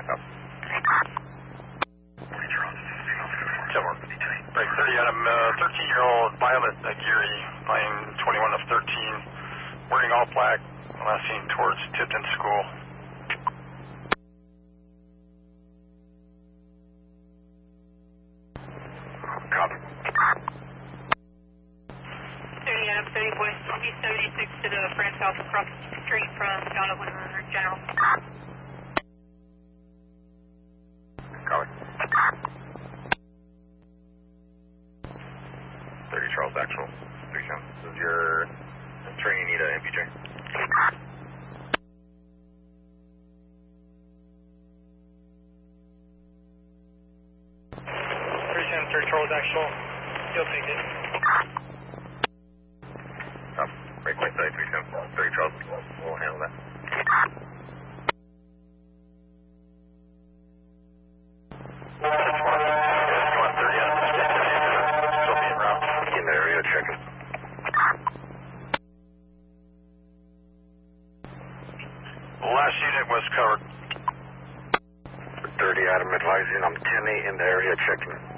Up. 10 more. Break 30 Adam, 13-year-old Violet Aguirre, line 21 of 13, wearing all black, last seen towards Tipton School. Copy. 30 Adam, 30 West, 76 to the France House across the street from Donovan General. Copy. 30 Charles Actual. 3 Sound. This is your training need a MPJ. Charles Actual, you'll take it. Breakpoint 33 Sound. 30 Charles, we'll handle that. In the area, checking. Last unit was covered. 30 Adam advising I'm 10-8 in the area, checking.